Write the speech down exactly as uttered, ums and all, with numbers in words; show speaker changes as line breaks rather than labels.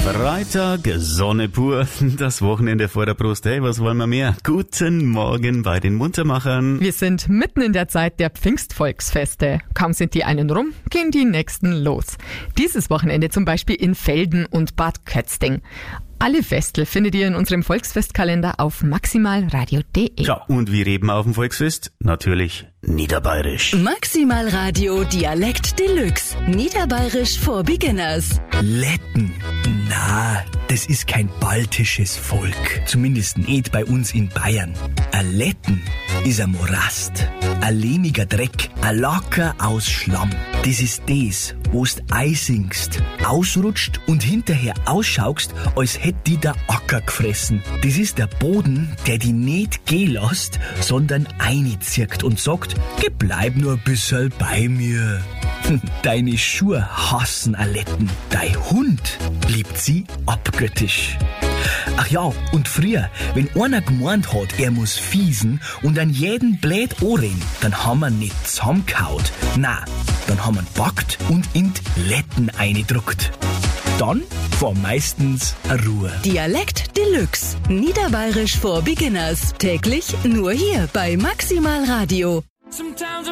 Freitag, Sonne pur, das Wochenende vor der Brust. Hey, was wollen wir mehr? Guten Morgen bei den Muntermachern.
Wir sind mitten in der Zeit der Pfingstvolksfeste. Kaum sind die einen rum, gehen die nächsten los. Dieses Wochenende zum Beispiel in Velden und Bad Kötzting. Alle Festel findet ihr in unserem Volksfestkalender auf maximalradio punkt de.
Ja, und wie reden wir auf dem Volksfest? Natürlich niederbayerisch.
Maximalradio Dialekt Deluxe. Niederbayerisch for Beginners.
Letten. Na, das ist kein baltisches Volk. Zumindest nicht bei uns in Bayern. A Letten ist ein Morast, ein lehmiger Dreck, ein Lacker aus Schlamm. Das ist das, wo's eisingst, ausrutscht und hinterher ausschaust, als hätt die der Acker gefressen. Das ist der Boden, der die nicht gehen lässt, sondern einzirkt und sagt, geh bleib nur ein bisschen bei mir. Deine Schuhe hassen a Letten, dein Hund liebt sie abgöttisch. Ach ja, und früher, wenn einer gemeint hat, er muss fiesen und an jeden blöd anreden, dann haben wir nicht zusammengehaut. Na, dann haben wir packt und in die Letten eingedruckt. Dann war meistens eine Ruhe.
Dialekt Deluxe. Niederbayerisch for Beginners. Täglich nur hier bei Maximalradio.